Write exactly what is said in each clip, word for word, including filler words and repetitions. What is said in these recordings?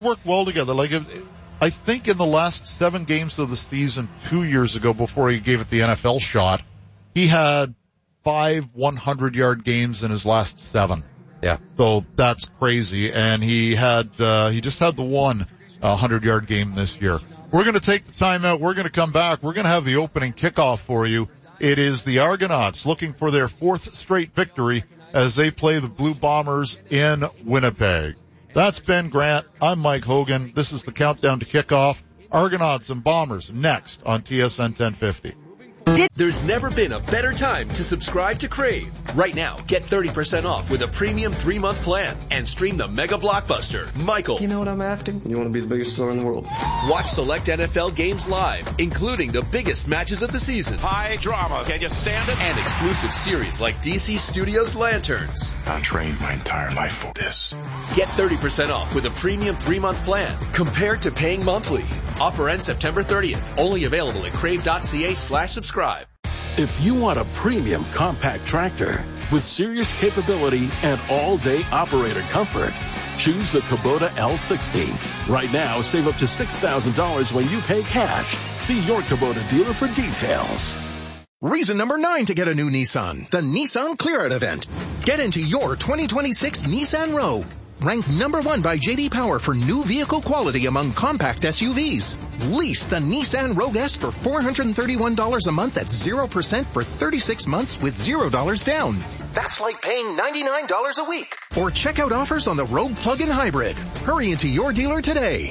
work well together. Like, I think in the last seven games of the season two years ago, before he gave it the N F L shot, he had five hundred-yard games in his last seven. Yeah. So that's crazy. And he had, uh, he just had the one hundred-yard game this year. We're going to take the time out. We're going to come back. We're going to have the opening kickoff for you. It is the Argonauts looking for their fourth straight victory as they play the Blue Bombers in Winnipeg. That's Ben Grant. I'm Mike Hogan. This is the countdown to kickoff. Argonauts and Bombers next on T S N ten fifty. There's never been a better time to subscribe to Crave. Right now, get thirty percent off with a premium three-month plan and stream the mega blockbuster, Michael. You know what I'm after? You want to be the biggest star in the world. Watch select N F L games live, including the biggest matches of the season. High drama. Can you stand it? And exclusive series like D C Studios Lanterns. I trained my entire life for this. Get thirty percent off with a premium three-month plan compared to paying monthly. Offer ends September thirtieth. Only available at crave.ca slash subscribe. If you want a premium compact tractor with serious capability and all-day operator comfort, choose the Kubota L sixty. Right now, save up to six thousand dollars when you pay cash. See your Kubota dealer for details. Reason number nine to get a new Nissan, the Nissan Clear Out event. Get into your twenty twenty-six Nissan Rogue. Ranked number one by J D Power for new vehicle quality among compact S U Vs. Lease the Nissan Rogue S for four hundred thirty-one dollars a month at zero percent for thirty-six months with zero dollars down. That's like paying ninety-nine dollars a week. Or check out offers on the Rogue Plug-in Hybrid. Hurry into your dealer today.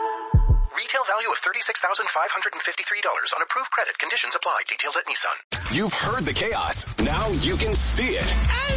Retail value of thirty-six thousand five hundred fifty-three dollars on approved credit. Conditions apply. Details at Nissan. You've heard the chaos. Now you can see it.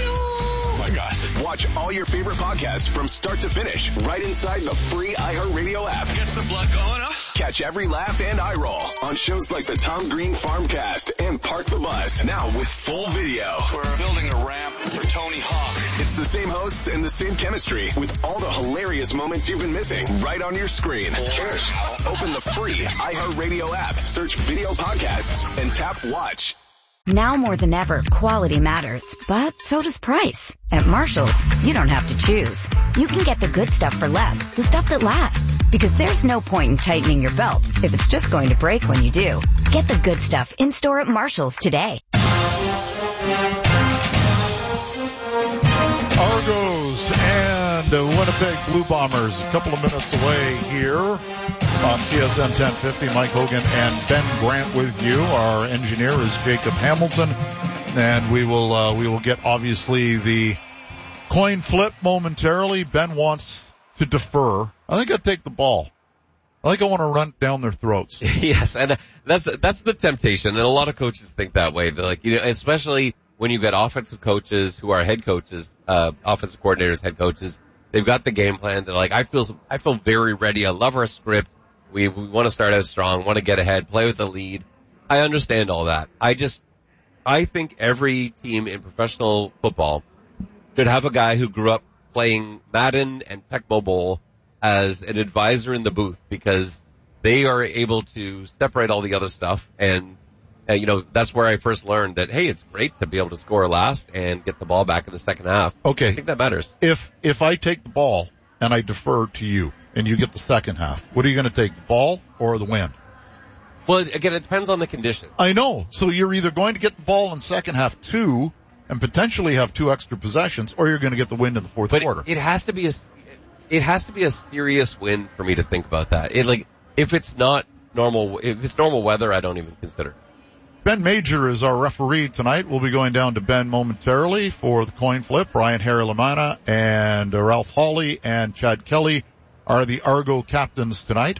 Oh my gosh. Watch all your favorite podcasts from start to finish right inside the free iHeartRadio app. Gets the blood going, huh? Catch every laugh and eye roll on shows like the Tom Green Farmcast and Park the Bus. Now with full video. We're building a ramp for Tony Hawk. It's the same hosts and the same chemistry with all the hilarious moments you've been missing right on your screen. Cheers. Open the free iHeartRadio app, search video podcasts, and tap watch. Now more than ever, quality matters, but so does price. At Marshall's, you don't have to choose. You can get the good stuff for less, the stuff that lasts. Because there's no point in tightening your belt if it's just going to break when you do. Get the good stuff in-store at Marshall's today. Argos and the Winnipeg Blue Bombers a couple of minutes away here on T S N ten fifty. Mike Hogan and Ben Grant with you. Our engineer is Jacob Hamilton, and we will uh, we will get obviously the coin flip momentarily. Ben wants to defer. I think I'd take the ball. I think I want to run down their throats. Yes, and that's that's the temptation, and a lot of coaches think that way. They're like, you know, especially when you get offensive coaches who are head coaches, uh, offensive coordinators, head coaches. They've got the game plan. They're like, I feel I feel very ready. I love our script. We we want to start out strong, want to get ahead, play with the lead. I understand all that. I just, I think every team in professional football should have a guy who grew up playing Madden and Tecmo Bowl as an advisor in the booth, because they are able to separate all the other stuff. And, uh, you know, that's where I first learned that, hey, it's great to be able to score last and get the ball back in the second half. Okay. I think that matters. If, if I take the ball and I defer to you and you get the second half, what are you going to take, the ball or the win? Well, again, it depends on the condition. I know. So you're either going to get the ball in the second half too and potentially have two extra possessions, or you're going to get the win in the fourth but quarter. It, it has to be a, it has to be a serious win for me to think about that. It like, if it's not normal, if it's normal weather, I don't even consider. Ben Major is our referee tonight. We'll be going down to Ben momentarily for the coin flip. Brian Harry-Lamana and uh, Ralph Hawley and Chad Kelly are the Argo captains tonight.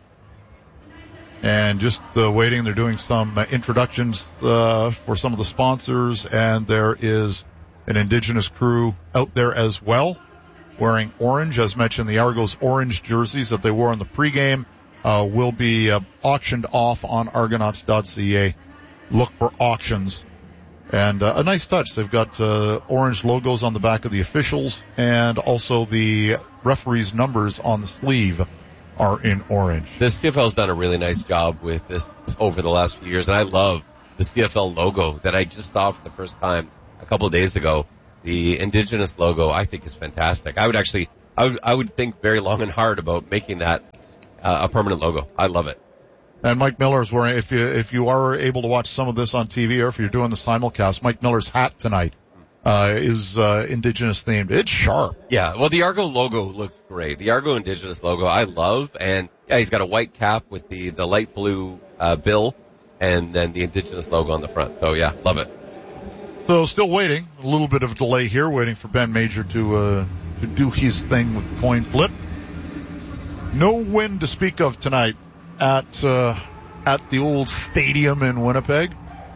And just uh, waiting, they're doing some uh, introductions uh, for some of the sponsors, and there is an Indigenous crew out there as well, wearing orange. As mentioned, the Argos orange jerseys that they wore in the pregame uh, will be uh, auctioned off on argonauts dot c a. Look for auctions. And uh, a nice touch. They've got uh, orange logos on the back of the officials, and also the referees' numbers on the sleeve are in orange. The C F L's done a really nice job with this over the last few years, and I love the C F L logo that I just saw for the first time a couple of days ago. The Indigenous logo, I think, is fantastic. I would actually I would, I would think very long and hard about making that uh, a permanent logo. I love it. And Mike Miller's wearing, if you, if you are able to watch some of this on T V or if you're doing the simulcast, Mike Miller's hat tonight, uh, is, uh, Indigenous themed. It's sharp. Yeah. Well, the Argo logo looks great. The Argo Indigenous logo I love. And yeah, he's got a white cap with the, the light blue, uh, bill and then the Indigenous logo on the front. So yeah, love it. So still waiting. A little bit of a delay here, waiting for Ben Major to, uh, to do his thing with the coin flip. No wind to speak of tonight at uh, at the old stadium in Winnipeg.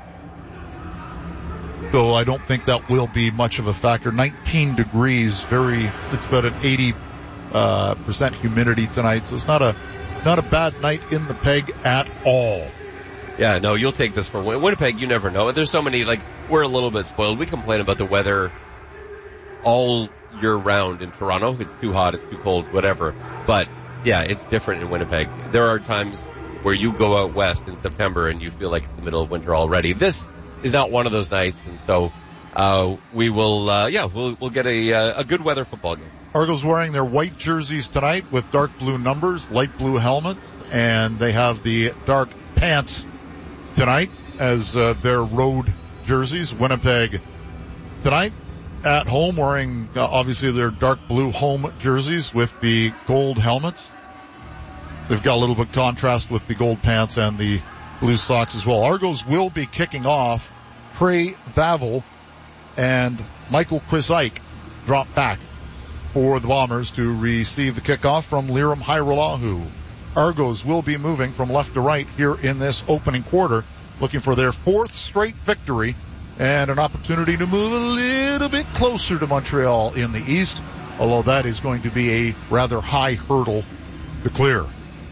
So I don't think that will be much of a factor. nineteen degrees, very, it's about an eighty uh, percent humidity tonight. So it's not a not a bad night in the Peg at all. Yeah, no, you'll take this for Win- Winnipeg. You never know. There's so many, like, we're a little bit spoiled. We complain about the weather all year round in Toronto. It's too hot, it's too cold, whatever. But yeah, it's different in Winnipeg. There are times where you go out west in September and you feel like it's the middle of winter already. This is not one of those nights, and so uh we will, uh yeah, we'll we'll get a uh, a good weather football game. Argos wearing their white jerseys tonight with dark blue numbers, light blue helmets, and they have the dark pants tonight as uh, their road jerseys. Winnipeg tonight at home wearing uh, obviously their dark blue home jerseys with the gold helmets. They've got a little bit of contrast with the gold pants and the blue socks as well. Argos will be kicking off. Trey Vavel and Michael Krizik drop back for the Bombers to receive the kickoff from Liram Hairolahu. Argos will be moving from left to right here in this opening quarter, looking for their fourth straight victory and an opportunity to move a little bit closer to Montreal in the East, although that is going to be a rather high hurdle to clear.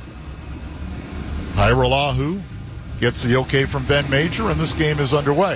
Hairolahu gets the okay from Ben Major, and this game is underway.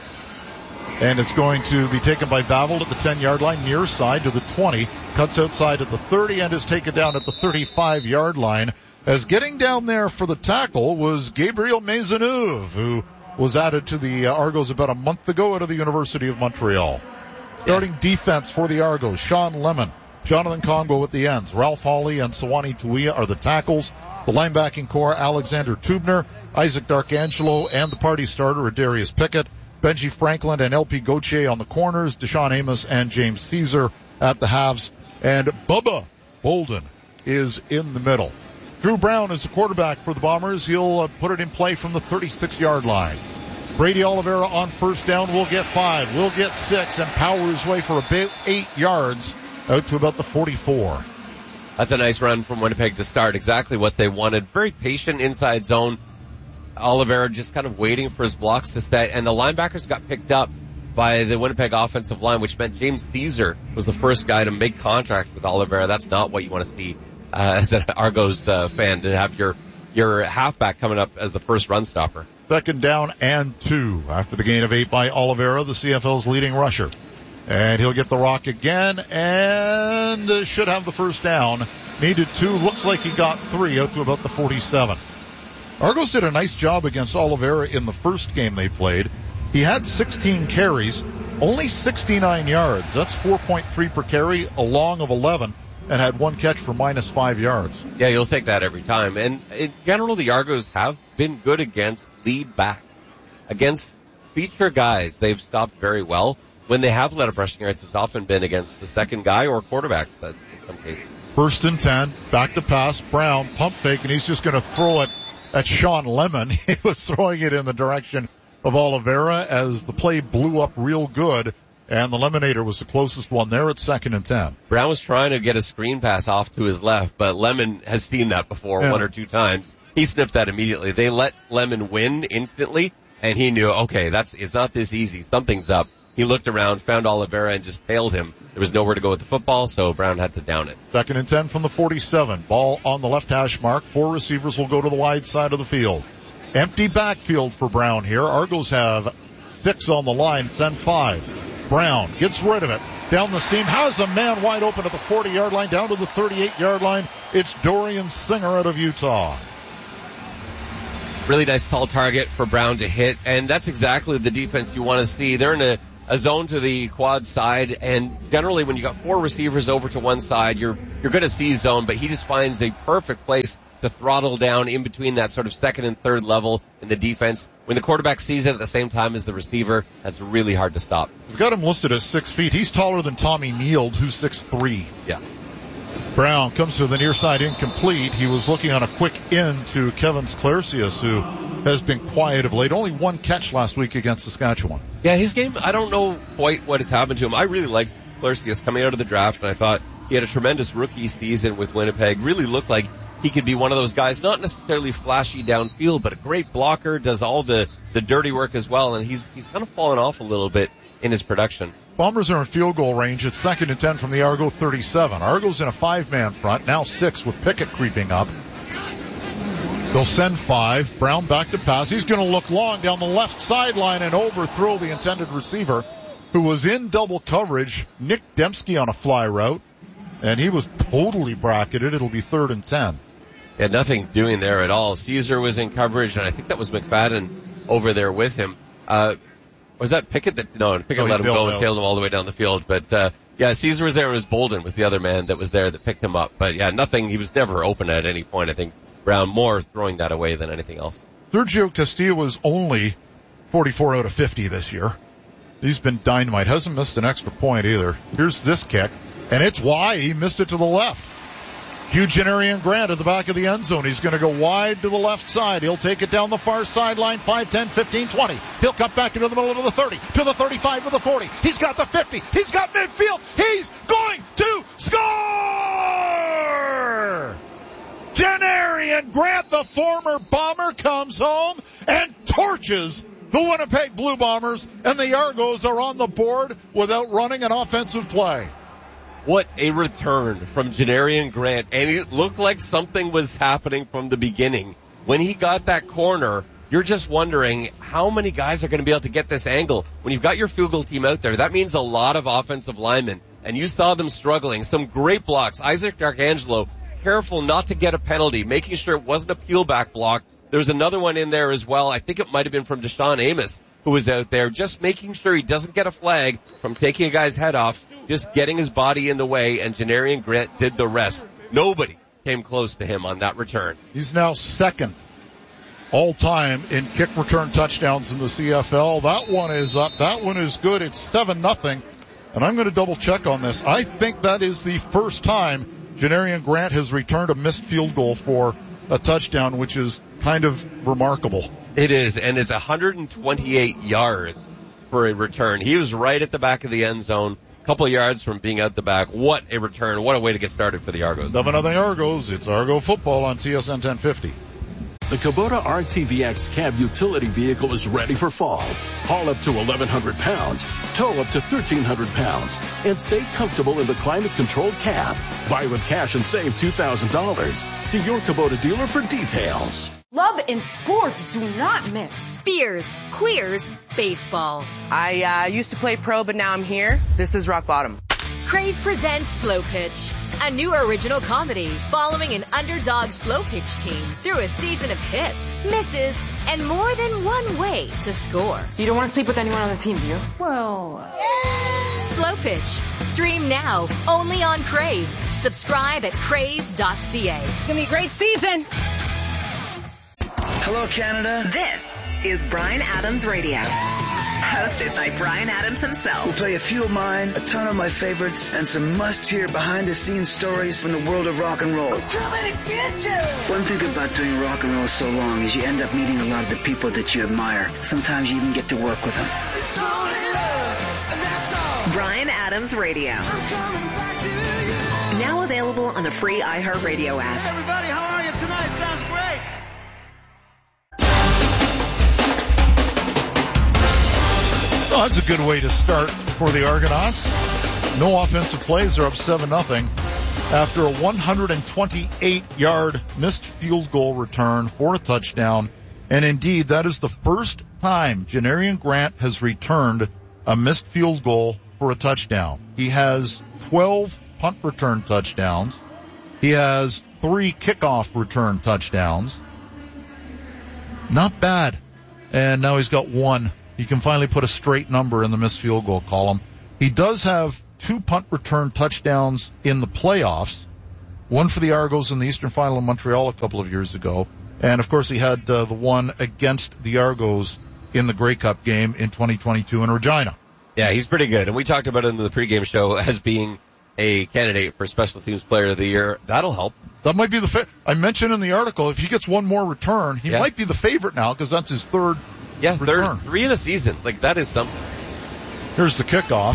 And it's going to be taken by Vavel at the ten-yard line, near side to the twenty, cuts outside at the thirty, and is taken down at the thirty-five-yard line. As getting down there for the tackle was Gabriel Maisonneuve, who was added to the Argos about a month ago out of the University of Montreal. Starting defense for the Argos, Sean Lemon, Jonathan Congo at the ends, Ralph Hawley and Sewanee Tuia are the tackles. The linebacking core, Alexander Tubner, Isaac Darkangelo, and the party starter, Darius Pickett, Benji Franklin and L P Gauthier on the corners, Deshaun Amos and James Caesar at the halves, and Bubba Bolden is in the middle. Drew Brown is the quarterback for the Bombers. He'll uh, put it in play from the thirty-six-yard line. Brady Oliveira on first down will get five, will get six, and power his way for about eight yards out to about the forty-four. That's a nice run from Winnipeg to start. Exactly what they wanted. Very patient inside zone. Oliveira just kind of waiting for his blocks to set, and the linebackers got picked up by the Winnipeg offensive line, which meant James Caesar was the first guy to make contact with Oliveira. That's not what you want to see uh, as an Argos uh, fan, to have your your halfback coming up as the first run stopper. Second down and two after the gain of eight by Oliveira, the C F L's leading rusher. And he'll get the rock again and uh, should have the first down. Needed two. Looks like he got three out to about the forty-seven. Argos did a nice job against Oliveira in the first game they played. He had sixteen carries, only sixty-nine yards. That's four point three per carry, a long of eleven, and had one catch for minus five yards. Yeah, you'll take that every time. And in general, the Argos have been good against lead backs. Against feature guys, they've stopped very well. When they have let up rushing yards, it's often been against the second guy or quarterbacks in some cases. First and ten, back to pass, Brown, pump fake, and he's just going to throw it at Sean Lemon. He was throwing it in the direction of Oliveira as the play blew up real good, and the Lemonator was the closest one there at second and ten. Brown was trying to get a screen pass off to his left, but Lemon has seen that before yeah. one or two times. He sniffed that immediately. They let Lemon win instantly, and he knew, okay, that's it's not this easy. Something's up. He looked around, found Oliveira, and just tailed him. There was nowhere to go with the football, so Brown had to down it. Second and ten from the forty-seven. Ball on the left hash mark. Four receivers will go to the wide side of the field. Empty backfield for Brown here. Argos have six on the line, send five. Brown gets rid of it. Down the seam, has a man wide open at the forty-yard line, down to the thirty-eight-yard line. It's Dorian Singer out of Utah. Really nice tall target for Brown to hit, and that's exactly the defense you want to see. They're in a a zone to the quad side, and generally when you got four receivers over to one side, you're you're going to see zone, but he just finds a perfect place to throttle down in between that sort of second and third level in the defense. When the quarterback sees it at the same time as the receiver, that's really hard to stop. We've got him listed as six feet. He's taller than Tommy Neild, who's six three. Yeah. Brown comes to the near side incomplete. He was looking on a quick in to Kevin Sklercius, who has been quiet of late. Only one catch last week against Saskatchewan. Yeah, his game, I don't know quite what has happened to him. I really liked Sklercius coming out of the draft, and I thought he had a tremendous rookie season with Winnipeg. Really looked like he could be one of those guys, not necessarily flashy downfield, but a great blocker, does all the, the dirty work as well, and he's he's kind of fallen off a little bit in his production. Bombers are in field goal range. It's second and ten from the Argo thirty-seven. Argo's in a five-man front, now six with Pickett creeping up. They'll send five. Brown back to pass. He's going to look long down the left sideline and overthrow the intended receiver, who was in double coverage, Nick Dembski on a fly route, and he was totally bracketed. It'll be third and ten. Had nothing doing there at all. Caesar was in coverage, and I think that was McFadden over there with him. Uh, was that Pickett that, no, Pickett no, let him go out. and tailed him all the way down the field. But, uh, yeah, Caesar was there, and it was Bolden was the other man that was there that picked him up. But yeah, nothing, he was never open at any point. I think Brown more throwing that away than anything else. Sergio Castillo was only forty-four out of fifty this year. He's been dynamite. Hasn't missed an extra point either. Here's this kick, and it's wide. He missed it to the left. Hugh Janarian Grant at the back of the end zone. He's going to go wide to the left side. He'll take it down the far sideline, five, ten, fifteen, twenty. He'll cut back into the middle of the thirty, to the thirty-five, to the forty. He's got the fifty. He's got midfield. He's going to score! Janarian Grant, the former Bomber, comes home and torches the Winnipeg Blue Bombers, and the Argos are on the board without running an offensive play. What a return from Janarian Grant, and it looked like something was happening from the beginning. When he got that corner, you're just wondering how many guys are going to be able to get this angle. When you've got your field goal team out there, that means a lot of offensive linemen, and you saw them struggling. Some great blocks. Isaac D'Arcangelo, careful not to get a penalty, making sure it wasn't a peel-back block. There's another one in there as well. I think it might have been from Deshaun Amos, who was out there, just making sure he doesn't get a flag from taking a guy's head off, just getting his body in the way, and Janarian Grant did the rest. Nobody came close to him on that return. He's now second all time in kick return touchdowns in the C F L. That one is up. That one is good. It's seven nothing. And I'm going to double check on this. I think that is the first time Janarian Grant has returned a missed field goal for a touchdown, which is kind of remarkable. It is, and it's one hundred twenty-eight yards for a return. He was right at the back of the end zone, a couple of yards from being out the back. What a return. What a way to get started for the Argos. seven nothing Argos. It's Argo football on T S N ten fifty. The Kubota R T V X cab utility vehicle is ready for fall. Haul up to eleven hundred pounds, tow up to thirteen hundred pounds, and stay comfortable in the climate-controlled cab. Buy with cash and save two thousand dollars. See your Kubota dealer for details. Love and sports do not mix. Beers, queers, baseball. I uh, used to play pro, but now I'm here. This is rock bottom. Crave presents Slow Pitch, a new original comedy following an underdog slow pitch team through a season of hits, misses, and more than one way to score. You don't want to sleep with anyone on the team, do you? Well... Uh... Slow Pitch. Stream now, only on Crave. Subscribe at crave dot c a. It's going to be a great season. Hello, Canada. This is Bryan Adams Radio. Hosted by Bryan Adams himself. We'll play a few of mine, a ton of my favorites, and some must-hear behind-the-scenes stories from the world of rock and roll. I'm coming to get you! One thing about doing rock and roll so long is you end up meeting a lot of the people that you admire. Sometimes you even get to work with them. It's only love, and that's all. Bryan Adams Radio. I'm coming back to you. Now available on the free iHeartRadio app. Hey, everybody, how are you tonight? Sounds great. Well, that's a good way to start for the Argonauts. No offensive plays. They're up seven nothing after a one hundred twenty-eight yard missed field goal return for a touchdown. And indeed, that is the first time Janarian Grant has returned a missed field goal for a touchdown. He has twelve punt return touchdowns. He has three kickoff return touchdowns. Not bad. And now he's got one he can finally put a straight number in the missed field goal column. He does have two punt return touchdowns in the playoffs, one for the Argos in the Eastern Final in Montreal a couple of years ago, and of course he had uh, the one against the Argos in the Grey Cup game in twenty twenty-two in Regina. Yeah, he's pretty good, and we talked about him in the pregame show as being a candidate for Special Teams Player of the Year. That'll help. That might be the fa- I mentioned in the article, if he gets one more return, he yeah. might be the favorite now because that's his third yeah, return. Third, three in a season. Like, that is something. Here's the kickoff.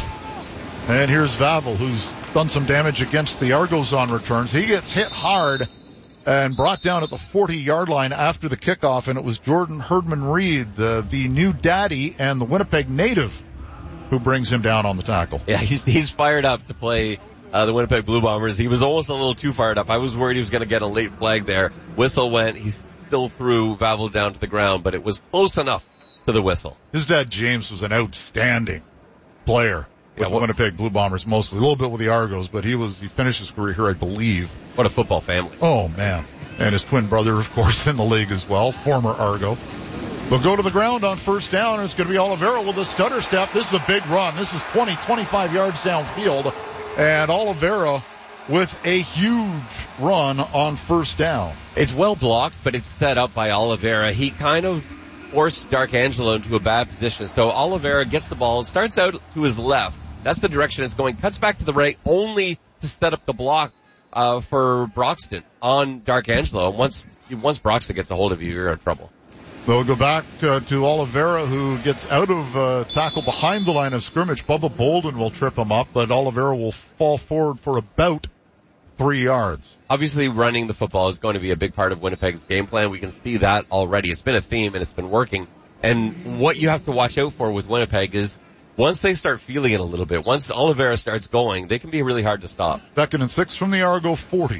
And here's Vavel, who's done some damage against the Argos on returns. He gets hit hard and brought down at the forty-yard line after the kickoff, and it was Jordan Herdman-Reed, the, the new daddy and the Winnipeg native, who brings him down on the tackle. Yeah, he's he's fired up to play uh, the Winnipeg Blue Bombers. He was almost a little too fired up. I was worried he was going to get a late flag there. Whistle went. He still threw Vavel down to the ground, but it was close enough to the whistle. His dad, James, was an outstanding player with yeah, the Winnipeg Blue Bombers mostly. A little bit with the Argos, but he was he finished his career here, I believe. What a football family. Oh, man. And his twin brother, of course, in the league as well, former Argo. They'll go to the ground on first down, and it's going to be Oliveira with a stutter step. This is a big run. This is twenty, twenty-five yards downfield, and Oliveira with a huge run on first down. It's well blocked, but it's set up by Oliveira. He kind of forced Dark Angelo into a bad position. So Oliveira gets the ball, starts out to his left. That's the direction it's going. Cuts back to the right only to set up the block uh for Broxton on Dark Angelo. And once once Broxton gets a hold of you, you're in trouble. They'll go back uh, to Oliveira, who gets out of uh, tackle behind the line of scrimmage. Bubba Bolden will trip him up, but Oliveira will fall forward for about three yards. Obviously, running the football is going to be a big part of Winnipeg's game plan. We can see that already. It's been a theme, and it's been working. And what you have to watch out for with Winnipeg is once they start feeling it a little bit, once Oliveira starts going, they can be really hard to stop. Second and six from the Argo forty.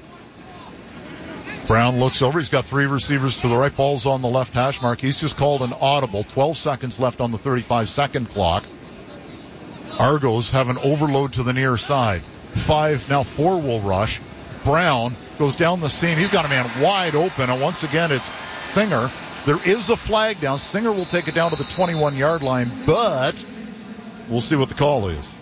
Brown looks over. He's got three receivers to the right. Ball's on the left hash mark. He's just called an audible. twelve seconds left on the thirty-five second clock. Argos have an overload to the near side. Five, now four will rush. Brown goes down the seam. He's got a man wide open, and once again it's Singer. There is a flag down. Singer will take it down to the twenty-one yard line, but we'll see what the call is.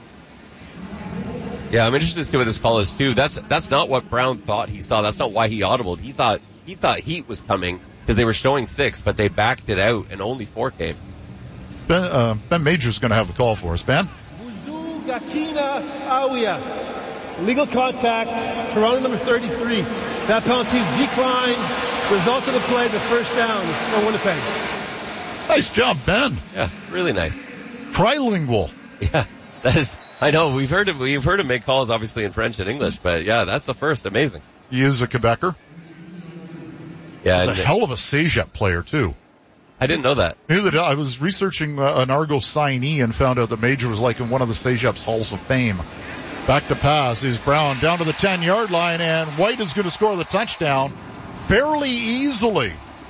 Yeah, I'm interested to see what this call is too. That's that's not what Brown thought he saw. That's not why he audibled. He thought he thought heat was coming because they were showing six, but they backed it out and only four came. Ben, uh, Ben Major's going to have the call for us. Ben? Gakina Awia. Legal contact, Toronto number thirty-three. That penalty is declined. Result of the play, the first down for Winnipeg. Nice job, Ben. Yeah, really nice. Trilingual. Yeah, that is. I know we've heard him. We've heard him make calls, obviously in French and English, but yeah, that's the first. Amazing. He is a Quebecer. Yeah, he's a hell of a Cégep player too. I didn't know that. Neither did I. I was researching uh, an Argo signee and found out that Major was like in one of the Cégep's halls of fame. Back to pass is Brown down to the ten yard line, and White is going to score the touchdown fairly easily.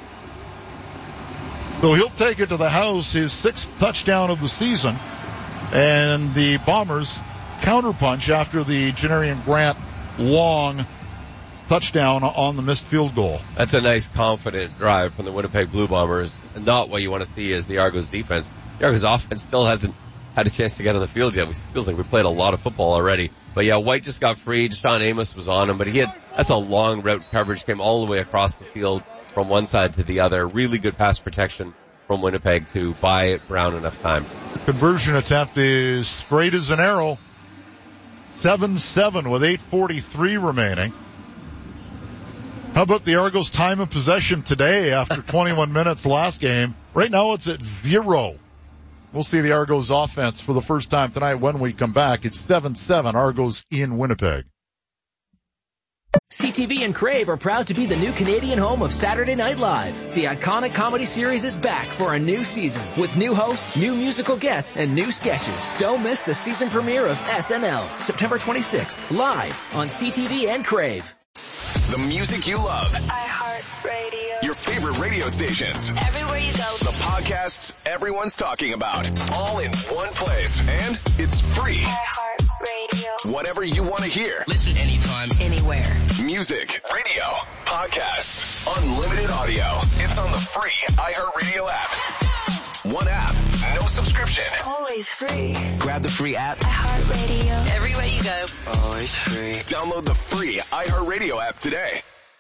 So he'll take it to the house, his sixth touchdown of the season. And the Bombers counterpunch after the Janarian Grant long touchdown on the missed field goal. That's a nice, confident drive from the Winnipeg Blue Bombers. And not what you want to see is the Argos defense. The Argos offense still hasn't had a chance to get on the field yet. It feels like we played a lot of football already. But yeah, White just got free. Sean Amos was on him, but he had, that's a long route coverage, came all the way across the field from one side to the other. Really good pass protection from Winnipeg to buy Brown enough time. Conversion attempt is straight as an arrow. seven seven with eight forty-three remaining. How about the Argos' time of possession today after twenty-one minutes last game? Right now it's at zero. We'll see the Argos offense for the first time tonight when we come back. It's seven seven Argos in Winnipeg. C T V and Crave are proud to be the new Canadian home of Saturday Night Live. The iconic comedy series is back for a new season with new hosts, new musical guests, and new sketches. Don't miss the season premiere of S N L, September twenty-sixth, live on C T V and Crave. The music you love. iHeartRadio. Your favorite radio stations. Everywhere you go. The podcasts everyone's talking about. All in one place. And it's free. iHeartRadio. Whatever you want to hear. Listen anytime, anywhere. Music, radio, podcasts, unlimited audio. It's on the free iHeartRadio app. one app. No subscription. Always free. Grab the free app. iHeartRadio. Everywhere you go. Always free. Download the free iHeartRadio app today.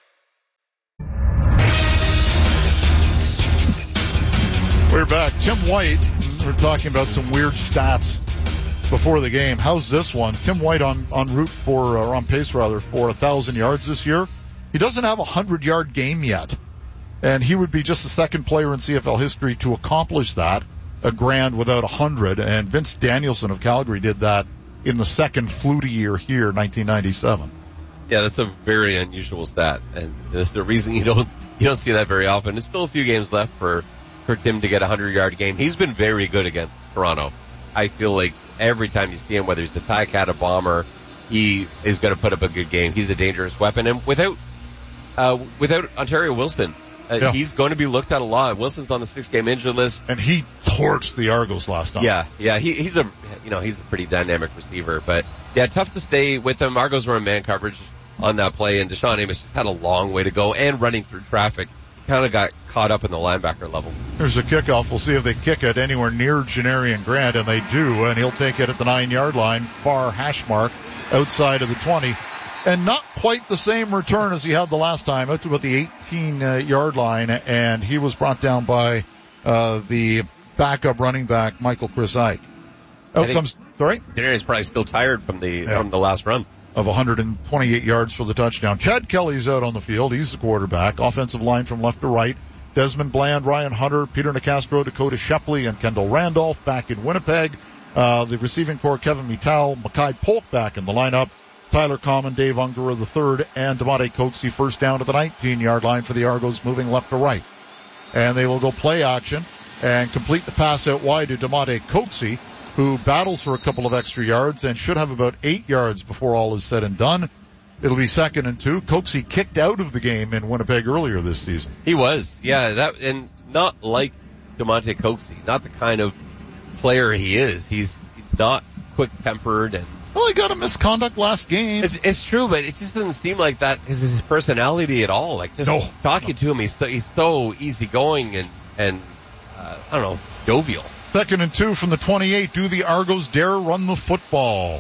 We're back. Tim White, we're talking about some weird stats before the game. How's this one? Tim White on, on route for, or on pace rather, for a thousand yards this year. He doesn't have a hundred yard game yet. And he would be just the second player in C F L history to accomplish that, a grand without a hundred. And Vince Danielson of Calgary did that in the second Flutie year here, nineteen ninety-seven. Yeah, that's a very unusual stat. And there's a reason you don't, you don't see that very often. There's still a few games left for, for Tim to get a hundred yard game. He's been very good against Toronto. I feel like every time you see him, whether he's a Ticat, a bomber, he is going to put up a good game. He's a dangerous weapon. And without, uh, without Ontario Wilson, uh, yeah. he's going to be looked at a lot. Wilson's on the six game injured list. And he torched the Argos last time. Yeah, yeah, he, he's a, you know, he's a pretty dynamic receiver, but yeah, tough to stay with him. Argos were in man coverage on that play, and Deshaun Amos just had a long way to go, and running through traffic. Kind of got caught up in the linebacker level. There's a kickoff. We'll see if they kick it anywhere near Janarian Grant, and they do, and he'll take it at the nine-yard line, far hash mark, outside of the twenty. And not quite the same return as he had the last time, out to about the eighteen-yard line, and he was brought down by uh the backup running back, Michael Chris Ike. Out comes, sorry? Janarian's probably still tired from the yeah. from the last run. Of one hundred twenty-eight yards for the touchdown. Chad Kelly's out on the field. He's the quarterback. Offensive line from left to right. Desmond Bland, Ryan Hunter, Peter Nicastro, Dakota Shepley, and Kendall Randolph back in Winnipeg. Uh, the receiving corps, Kevin Mittal, Mackay Polk back in the lineup. Tyler Common, Dave Ungara the third, and DeMonte Coatsy first down to the nineteen-yard line for the Argos, moving left to right. And they will go play action and complete the pass out wide to DeMonte Coatsy, who battles for a couple of extra yards and should have about eight yards before all is said and done. It'll be second and two. Coatsy kicked out of the game in Winnipeg earlier this season. He was, yeah, that, and not like DeMonte Coatsy, not the kind of player he is. He's not quick-tempered and. Well, he got a misconduct last game. It's, it's true, but it just doesn't seem like that is his personality at all. Like, just no. talking to him, he's so, he's so easygoing and, and, uh, I don't know, jovial. Second and two from the twenty-eight. Do the Argos dare run the football?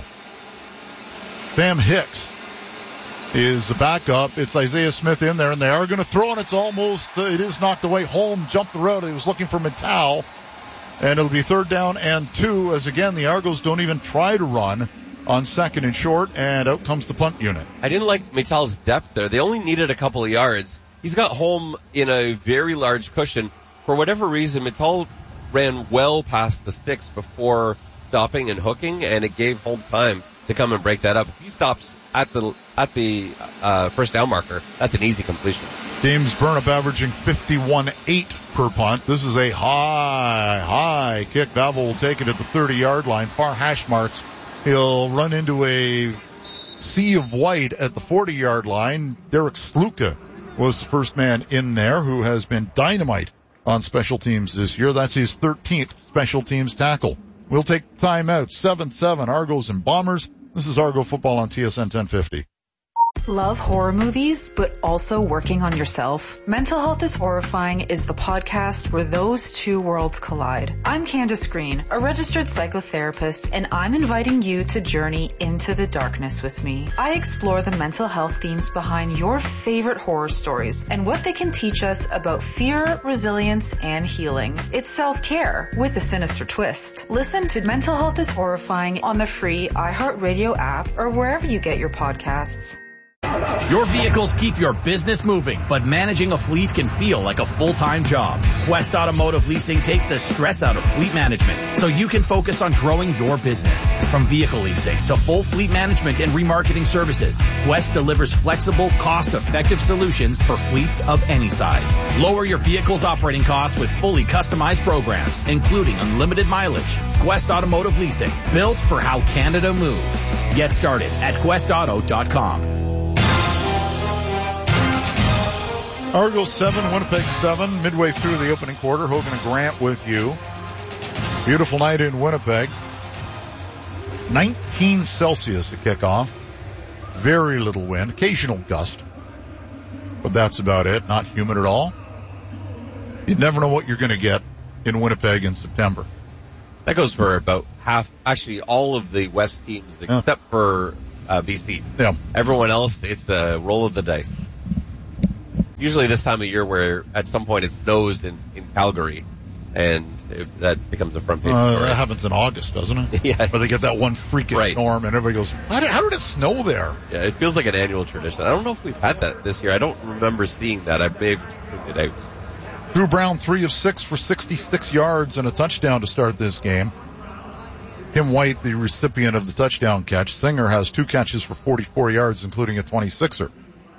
Sam Hicks is the backup. It's Isaiah Smith in there, and they are going to throw, and it's almost, uh, it is knocked away. Holm jumped the route. He was looking for Mittal, and it'll be third down and two, as again, the Argos don't even try to run on second and short, and out comes the punt unit. I didn't like Mittal's depth there. They only needed a couple of yards. He's got Holm in a very large cushion. For whatever reason, Mittal ran well past the sticks before stopping and hooking, and it gave Holm time to come and break that up. If he stops at the at the uh first down marker, that's an easy completion. James Burnup averaging fifty-one eight per punt. This is a high, high kick. Babel will take it at the thirty-yard line, far hash marks. He'll run into a sea of white at the forty-yard line. Derek Sluka was the first man in there, who has been dynamite on special teams this year. That's his thirteenth special teams tackle. We'll take time out. seven seven Argos and Bombers. This is Argo Football on T S N ten fifty. Love horror movies, but also working on yourself? Mental Health is Horrifying is the podcast where those two worlds collide. I'm Candace Green, a registered psychotherapist, and I'm inviting you to journey into the darkness with me. I explore the mental health themes behind your favorite horror stories and what they can teach us about fear, resilience, and healing. It's self-care with a sinister twist. Listen to Mental Health is Horrifying on the free iHeartRadio app or wherever you get your podcasts. Your vehicles keep your business moving, but managing a fleet can feel like a full-time job. Quest Automotive Leasing takes the stress out of fleet management so you can focus on growing your business. From vehicle leasing to full fleet management and remarketing services, Quest delivers flexible, cost-effective solutions for fleets of any size. Lower your vehicle's operating costs with fully customized programs, including unlimited mileage. Quest Automotive Leasing, built for how Canada moves. Get started at quest auto dot com. Argos seven, Winnipeg seven, midway through the opening quarter. Hogan and Grant with you. Beautiful night in Winnipeg. nineteen Celsius at kickoff. Very little wind, occasional gust. But that's about it. Not humid at all. You never know what you're going to get in Winnipeg in September. That goes for about half, actually all of the West teams except yeah. for uh, B C. Yeah. Everyone else, it's the roll of the dice. Usually this time of year where at some point it snows in, in Calgary, and it, that becomes a front page uh, story. That happens in August, doesn't it? Yeah. Where they get that one freakish right. storm and everybody goes, how did, how did it snow there? Yeah, it feels like an annual tradition. I don't know if we've had that this year. I don't remember seeing that. I may have tuned it out. Drew Brown, three of six for sixty-six yards and a touchdown to start this game. Tim White, the recipient of the touchdown catch. Singer has two catches for forty-four yards, including a twenty-sixer.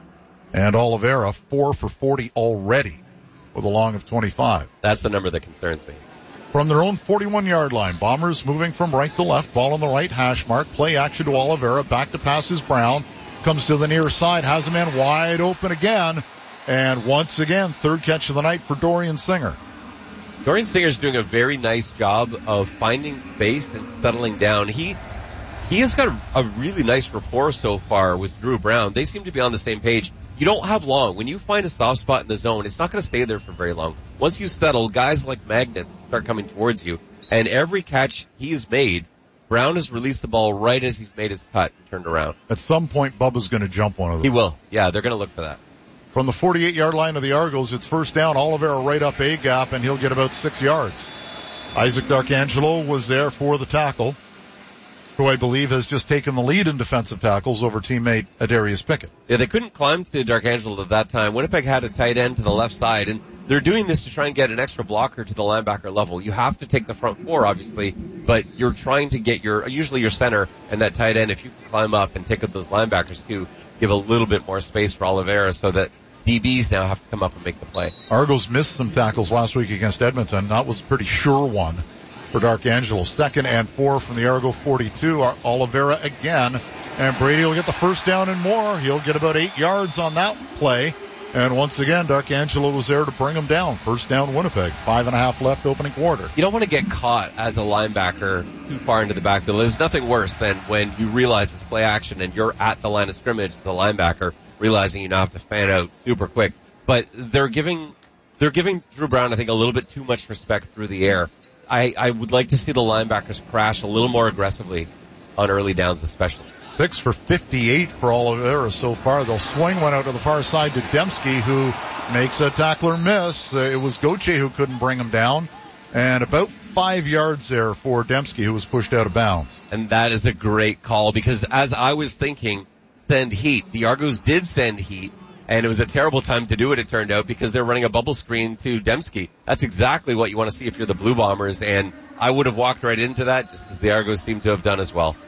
And Oliveira, four for forty already, with a long of twenty-five. That's the number that concerns me. From their own forty-one-yard line, Bombers moving from right to left, ball on the right hash mark, play action to Oliveira, back to passes Brown, comes to the near side, has a man wide open again, and once again, third catch of the night for Dorian Singer. Dorian Singer's doing a very nice job of finding space and settling down. He he has got a, a really nice rapport so far with Drew Brown. They seem to be on the same page. You don't have long. When you find a soft spot in the zone, it's not going to stay there for very long. Once you settle, guys like magnets start coming towards you. And every catch he's made, Brown has released the ball right as he's made his cut and turned around. At some point, Bubba's going to jump one of them. He will. Yeah, they're going to look for that. From the forty-eight-yard line of the Argos, it's first down. Oliveira right up A gap, and he'll get about six yards. Isaac Darkangelo was there for the tackle, who I believe has just taken the lead in defensive tackles over teammate Adarius Pickett. Yeah, they couldn't climb to Darkangelo at that time. Winnipeg had a tight end to the left side, and they're doing this to try and get an extra blocker to the linebacker level. You have to take the front four, obviously, but you're trying to get your, usually your center and that tight end, if you can climb up and take up those linebackers too, give a little bit more space for Oliveira so that D Bs now have to come up and make the play. Argos missed some tackles last week against Edmonton. That was a pretty sure one for Darkangelo. Second and four from the Argo forty-two. Oliveira again. And Brady will get the first down and more. He'll get about eight yards on that play. And once again, Darkangelo was there to bring him down. First down Winnipeg. Five and a half left opening quarter. You don't want to get caught as a linebacker too far into the backfield. There's nothing worse than when you realize it's play action and you're at the line of scrimmage as a linebacker, realizing you now have to fan out super quick. But they're giving, they're giving Drew Brown, I think, a little bit too much respect through the air. I, I would like to see the linebackers crash a little more aggressively on early downs especially. Six for fifty-eight for Oliveira so far. They'll swing one out to the far side to Dembski, who makes a tackler miss. Uh, it was Gauthier who couldn't bring him down. And about five yards there for Dembski, who was pushed out of bounds. And that is a great call, because as I was thinking, send heat. The Argos did send heat, and it was a terrible time to do it, it turned out, because they're running a bubble screen to Dembski. That's exactly what you want to see if you're the Blue Bombers, and I would have walked right into that, just as the Argos seem to have done as well.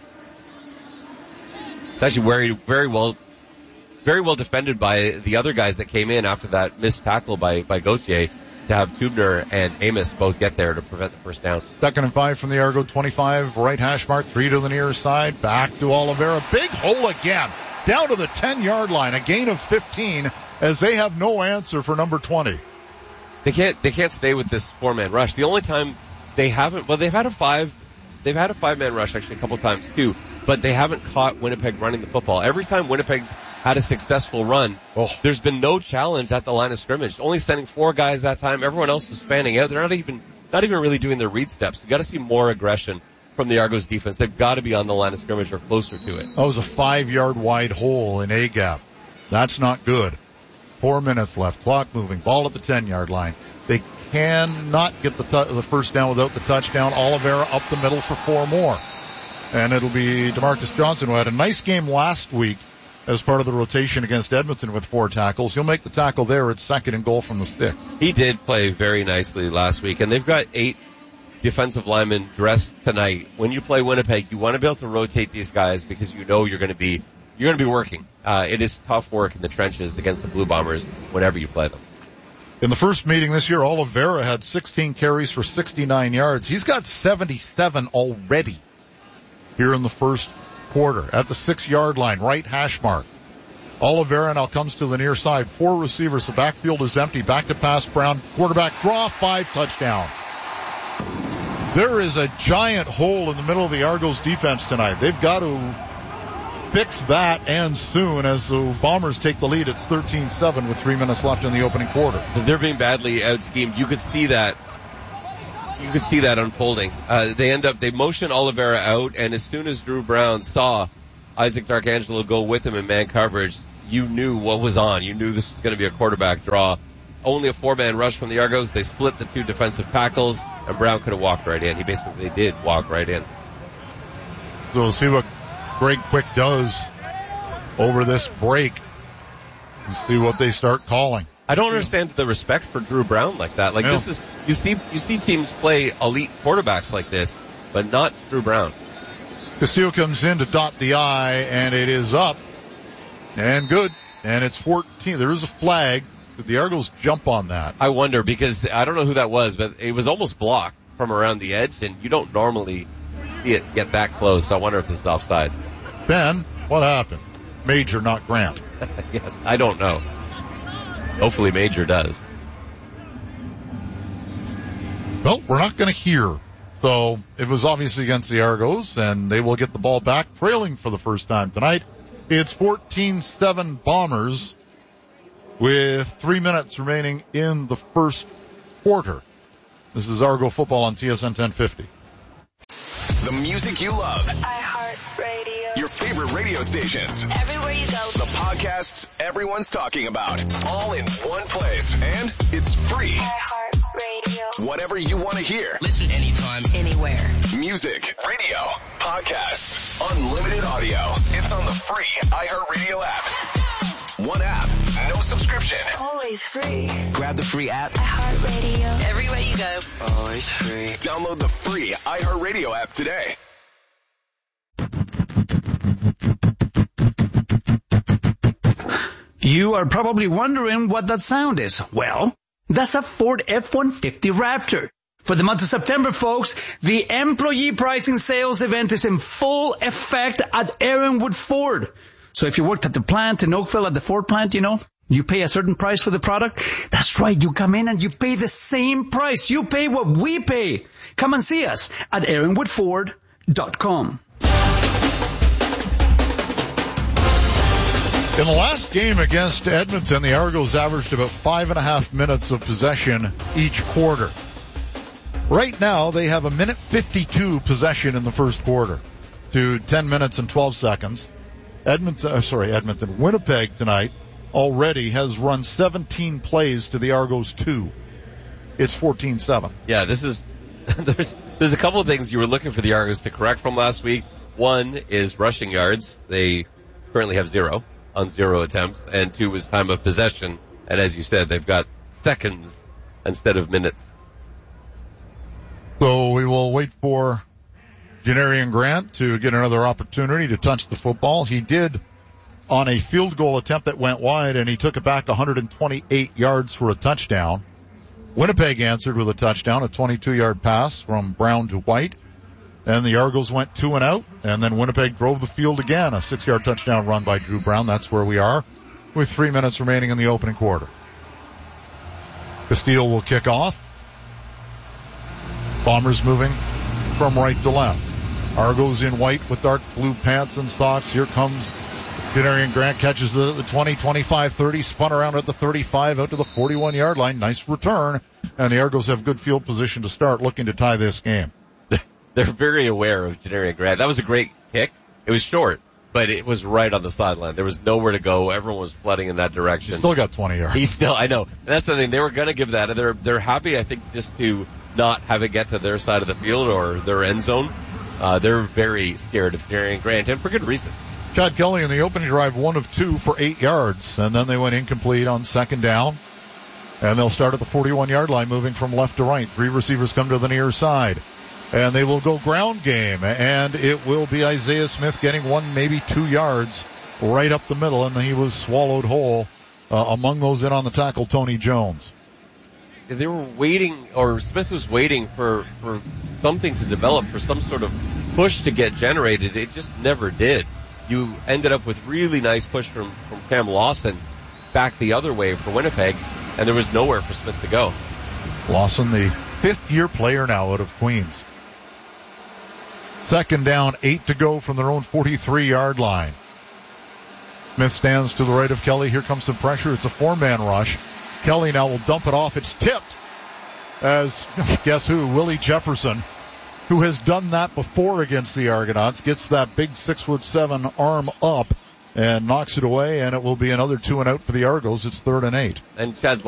It's actually very, very well, very well defended by the other guys that came in after that missed tackle by, by Gauthier to have Tubner and Amos both get there to prevent the first down. Second and five from the Argo twenty-five, right hash mark, three to the near side, back to Oliveira. Big hole again, down to the ten-yard line, a gain of fifteen as they have no answer for number twenty. They can't, they can't stay with this four-man rush. The only time they haven't, well, they've had a five, they've had a five-man rush actually a couple times too, but they haven't caught Winnipeg running the football. Every time Winnipeg's had a successful run, oh. there's been no challenge at the line of scrimmage. Only sending four guys that time. Everyone else was fanning out. They're not even, not even really doing their read steps. You've got to see more aggression from the Argos defense. They've got to be on the line of scrimmage or closer to it. That was a five-yard wide hole in A-gap. That's not good. Four minutes left. Clock moving. Ball at the ten-yard line. They cannot get the, t- the first down without the touchdown. Oliveira up the middle for four more. And it'll be DeMarcus Johnson, who had a nice game last week as part of the rotation against Edmonton with four tackles. He'll make the tackle there at second and goal from the stick. He did play very nicely last week, and they've got eight defensive linemen dressed tonight. When you play Winnipeg, you want to be able to rotate these guys because you know you're going to be you're going to be working. Uh, it is tough work in the trenches against the Blue Bombers whenever you play them. In the first meeting this year, Oliveira had sixteen carries for sixty-nine yards. He's got seventy-seven already here in the first quarter at the six-yard line, right hash mark. Oliveira now comes to the near side. Four receivers. The backfield is empty. Back to pass Brown. Quarterback draw. Five touchdown. There is a giant hole in the middle of the Argos defense tonight. They've got to fix that, and soon, as the Bombers take the lead. It's thirteen seven with three minutes left in the opening quarter. They're being badly out-schemed. You could see that you could see that unfolding. Uh, they end up, they motion Oliveira out, and as soon as Drew Brown saw Isaac Darkangelo go with him in man coverage, you knew what was on. You knew this was going to be a quarterback draw. Only a four-man rush from the Argos. They split the two defensive tackles, and Brown could have walked right in. He basically did walk right in. So we'll see what Greg Quick does over this break and see what they start calling. I don't understand the respect for Drew Brown like that. Like Yeah. this is, you see, you see teams play elite quarterbacks like this, but not Drew Brown. Castillo comes in to dot the I, and it is up and good. And it's fourteen. There is a flag. Did the Argos jump on that? I wonder, because I don't know who that was, but it was almost blocked from around the edge, and you don't normally see it get that close. I wonder if this is offside. Ben, what happened? Major, not Grant. Yes, I don't know. Hopefully Major does. Well, we're not going to hear. So it was obviously against the Argos, and they will get the ball back, trailing for the first time tonight. It's fourteen seven Bombers with three minutes remaining in the first quarter. This is Argo football on T S N ten fifty. The music you love. iHeartRadio. Your favorite radio stations. Everywhere you go. The podcasts everyone's talking about. All in one place. And it's free. iHeartRadio. Whatever you want to hear. Listen anytime, anywhere. Music, radio, podcasts, unlimited audio. It's on the free iHeartRadio app. One app, no subscription. Always free. Grab the free app. iHeartRadio. Everywhere you go. Always free. Download the free iHeartRadio app today. You are probably wondering what that sound is. Well, that's a Ford F one fifty Raptor. For the month of September, folks, the employee pricing sales event is in full effect at Aaronwood Ford. So if you worked at the plant in Oakville at the Ford plant, you know, you pay a certain price for the product. That's right. You come in and you pay the same price. You pay what we pay. Come and see us at aaronwood ford dot com. In the last game against Edmonton, the Argos averaged about five and a half minutes of possession each quarter. Right now, they have a minute fifty-two possession in the first quarter to ten minutes and twelve seconds. Edmonton, uh, sorry, Edmonton, Winnipeg tonight already has run seventeen plays to the Argos two. It's fourteen seven. Yeah, this is, there's, there's a couple of things you were looking for the Argos to correct from last week. One is rushing yards. They currently have zero on zero attempts, and two is time of possession. And as you said, they've got seconds instead of minutes. So we will wait for Janarian Grant to get another opportunity to touch the football. He did on a field goal attempt that went wide, and he took it back one hundred twenty-eight yards for a touchdown. Winnipeg answered with a touchdown, a twenty-two yard pass from Brown to White. And the Argos went two and out, and then Winnipeg drove the field again, a six yard touchdown run by Drew Brown. That's where we are with three minutes remaining in the opening quarter. Castillo will kick off. Bombers moving from right to left. Argos in white with dark blue pants and socks. Here comes Janarian Grant, catches the, the twenty, twenty-five, thirty, spun around at the thirty-five, out to the forty-one yard line. Nice return. And the Argos have good field position to start, looking to tie this game. They're very aware of Janarian Grant. That was a great kick. It was short, but it was right on the sideline. There was nowhere to go. Everyone was flooding in that direction. He still got twenty yards. He still, I know. And that's the thing. They were going to give that. And they're, they're happy, I think, just to not have it get to their side of the field or their end zone. Uh, they're very scared of Janarian Grant, and for good reason. Chad Kelly in the opening drive, one of two for eight yards, and then they went incomplete on second down. And they'll start at the forty-one yard line, moving from left to right. Three receivers come to the near side. And they will go ground game, and it will be Isaiah Smith getting one, maybe two yards right up the middle, and he was swallowed whole uh, among those in on the tackle, Tony Jones. They were waiting, or Smith was waiting for, for something to develop, for some sort of push to get generated. It just never did. You ended up with really nice push from, from Cam Lawson back the other way for Winnipeg, and there was nowhere for Smith to go. Lawson, the fifth year player now out of Queens. Second down, eight to go from their own forty-three yard line. Smith stands to the right of Kelly. Here comes some pressure. It's a four-man rush. Kelly now will dump it off. It's tipped. as, guess who, Willie Jefferson, who has done that before against the Argonauts, gets that big six foot seven arm up and knocks it away, and it will be another two and out for the Argos. It's third and eight. And Chad's